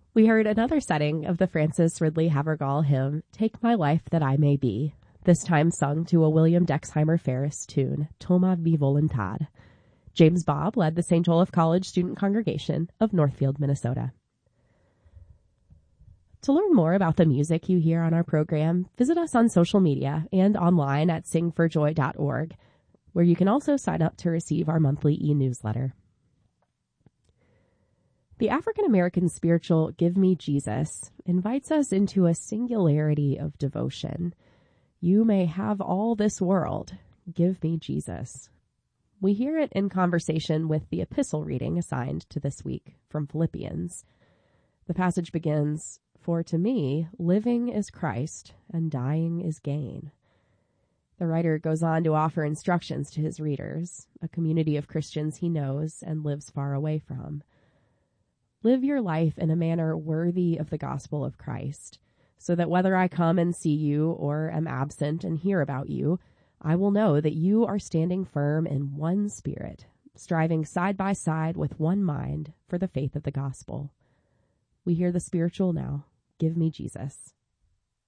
We heard another setting of the Francis Ridley Havergal hymn, Take My Life That I May Be, this time sung to a William Dexheimer Ferris tune, Toma Vi Voluntad. James Bobb led the St. Olaf College student congregation of Northfield, Minnesota. To learn more about the music you hear on our program, visit us on social media and online at singforjoy.org, where you can also sign up to receive our monthly e-newsletter. The African American spiritual Give Me Jesus invites us into a singularity of devotion. You may have all this world. Give me Jesus. We hear it in conversation with the epistle reading assigned to this week from Philippians. The passage begins, For to me, living is Christ and dying is gain. The writer goes on to offer instructions to his readers, a community of Christians he knows and lives far away from. Live your life in a manner worthy of the gospel of Christ, so that whether I come and see you or am absent and hear about you, I will know that you are standing firm in one spirit, striving side by side with one mind for the faith of the gospel. We hear the spiritual now. Give me Jesus.